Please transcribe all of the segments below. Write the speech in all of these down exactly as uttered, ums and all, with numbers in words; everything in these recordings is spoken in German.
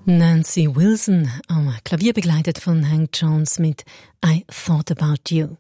Nancy Wilson am Klavier begleitet von Hank Jones mit I Thought About You.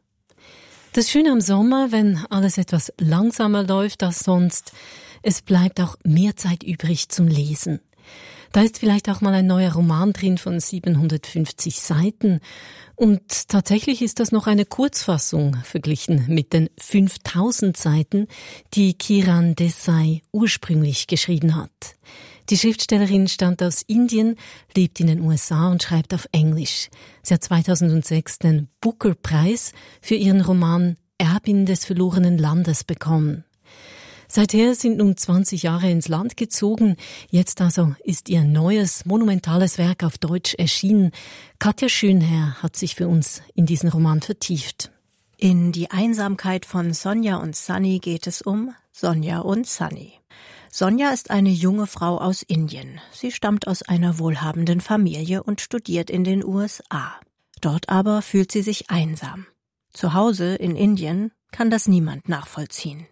Das Schöne am Sommer, wenn alles etwas langsamer läuft als sonst, es bleibt auch mehr Zeit übrig zum Lesen. Da ist vielleicht auch mal ein neuer Roman drin von siebenhundertfünfzig Seiten und tatsächlich ist das noch eine Kurzfassung verglichen mit den fünftausend Seiten, die Kiran Desai ursprünglich geschrieben hat. Die Schriftstellerin stammt aus Indien, lebt in den U S A und schreibt auf Englisch. Sie hat zweitausendsechs den Booker-Preis für ihren Roman Erbin des verlorenen Landes bekommen. Seither sind nun zwanzig Jahre ins Land gezogen. Jetzt also ist ihr neues, monumentales Werk auf Deutsch erschienen. Katja Schönherr hat sich für uns in diesen Roman vertieft. In Die Einsamkeit von Sonja und Sunny geht es um Sonja und Sunny. Sonja ist eine junge Frau aus Indien. Sie stammt aus einer wohlhabenden Familie und studiert in den U S A. Dort aber fühlt sie sich einsam. Zu Hause in Indien kann das niemand nachvollziehen.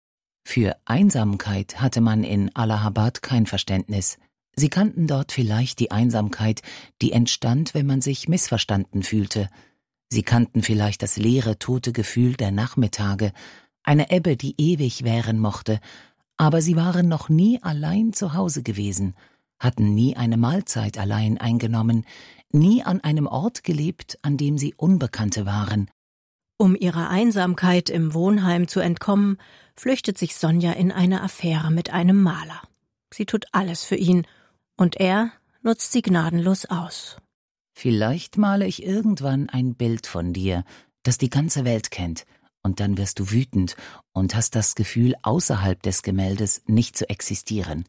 Für Einsamkeit hatte man in Allahabad kein Verständnis. Sie kannten dort vielleicht die Einsamkeit, die entstand, wenn man sich missverstanden fühlte. Sie kannten vielleicht das leere, tote Gefühl der Nachmittage, eine Ebbe, die ewig währen mochte, aber sie waren noch nie allein zu Hause gewesen, hatten nie eine Mahlzeit allein eingenommen, nie an einem Ort gelebt, an dem sie Unbekannte waren. Um ihrer Einsamkeit im Wohnheim zu entkommen, flüchtet sich Sonja in eine Affäre mit einem Maler. Sie tut alles für ihn, und er nutzt sie gnadenlos aus. Vielleicht male ich irgendwann ein Bild von dir, das die ganze Welt kennt, und dann wirst du wütend und hast das Gefühl, außerhalb des Gemäldes nicht zu existieren.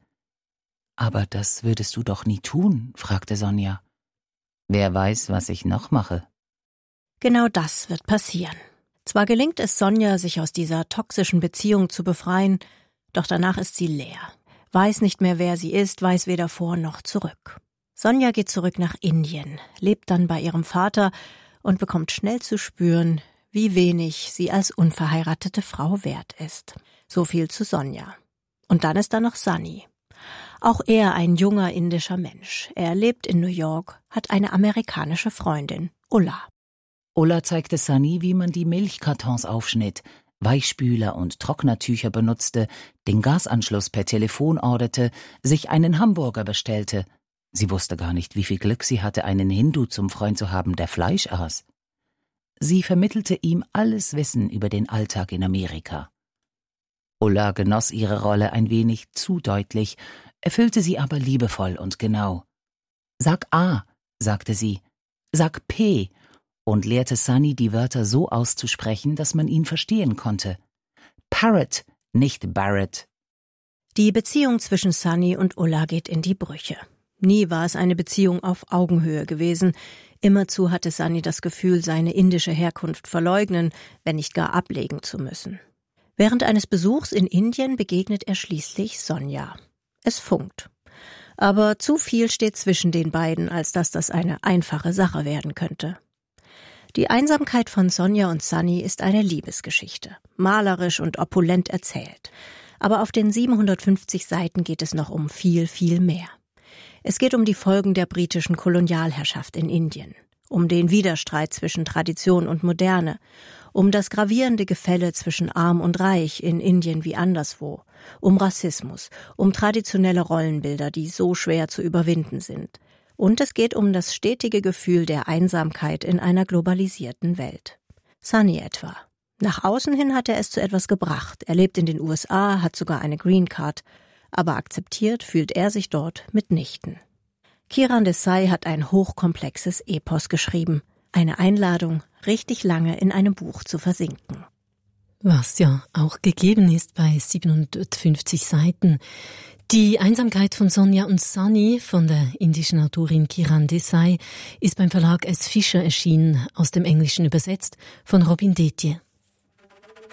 »Aber das würdest du doch nie tun?« fragte Sonja. »Wer weiß, was ich noch mache?« Genau das wird passieren. Zwar gelingt es Sonja, sich aus dieser toxischen Beziehung zu befreien, doch danach ist sie leer, weiß nicht mehr, wer sie ist, weiß weder vor noch zurück. Sonja geht zurück nach Indien, lebt dann bei ihrem Vater und bekommt schnell zu spüren, wie wenig sie als unverheiratete Frau wert ist. So viel zu Sonja. Und dann ist da noch Sunny. Auch er ein junger indischer Mensch. Er lebt in New York, hat eine amerikanische Freundin, Ulla. Ulla zeigte Sunny, wie man die Milchkartons aufschnitt, Weichspüler und Trocknertücher benutzte, den Gasanschluss per Telefon orderte, sich einen Hamburger bestellte. Sie wusste gar nicht, wie viel Glück sie hatte, einen Hindu zum Freund zu haben, der Fleisch aß. Sie vermittelte ihm alles Wissen über den Alltag in Amerika. Ulla genoss ihre Rolle ein wenig zu deutlich, erfüllte sie aber liebevoll und genau. »Sag A«, sagte sie, »sag P«, und lehrte Sunny, die Wörter so auszusprechen, dass man ihn verstehen konnte. Parrot, nicht Barrett. Die Beziehung zwischen Sunny und Ulla geht in die Brüche. Nie war es eine Beziehung auf Augenhöhe gewesen. Immerzu hatte Sunny das Gefühl, seine indische Herkunft verleugnen, wenn nicht gar ablegen zu müssen. Während eines Besuchs in Indien begegnet er schließlich Sonja. Es funkt. Aber zu viel steht zwischen den beiden, als dass das eine einfache Sache werden könnte. Die Einsamkeit von Sonja und Sunny ist eine Liebesgeschichte, malerisch und opulent erzählt. Aber auf den siebenhundertfünfzig Seiten geht es noch um viel, viel mehr. Es geht um die Folgen der britischen Kolonialherrschaft in Indien, um den Widerstreit zwischen Tradition und Moderne, um das gravierende Gefälle zwischen Arm und Reich in Indien wie anderswo, um Rassismus, um traditionelle Rollenbilder, die so schwer zu überwinden sind. Und es geht um das stetige Gefühl der Einsamkeit in einer globalisierten Welt. Sunny etwa. Nach außen hin hat er es zu etwas gebracht. Er lebt in den U S A, hat sogar eine Green Card. Aber akzeptiert fühlt er sich dort mitnichten. Kiran Desai hat ein hochkomplexes Epos geschrieben. Eine Einladung, richtig lange in einem Buch zu versinken. Was ja auch gegeben ist bei siebenhundertfünfzig Seiten. Die Einsamkeit von Sonja und Sunny von der indischen Autorin Kiran Desai ist beim Verlag S. Fischer erschienen, aus dem Englischen übersetzt von Robin Detje.